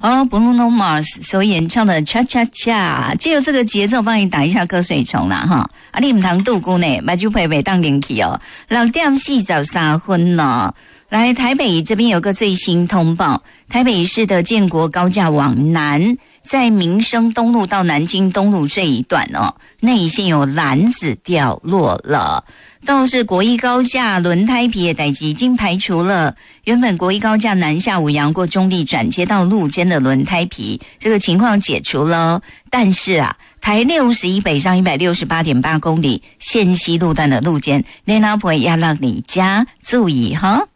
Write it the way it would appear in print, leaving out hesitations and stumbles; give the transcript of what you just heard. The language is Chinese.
Bruno Mars 所演唱的 Cha Cha Cha， 借由这个节奏帮你打一下瞌睡虫啦哈。你唔通度孤呢，目睭陪陪当灵气哦。6:43了。来，台北这边有个最新通报，台北市的建国高架往南，在民生东路到南京东路这一段哦，内线有篮子掉落了。倒是国一高架轮胎皮的代志已经排除了，原本国一高架南下五杨过中立转接到路肩的轮胎皮，这个情况解除了。但是啊，台61北上 168.8 公里线西路段的路肩，连老婆要让你家注意哈。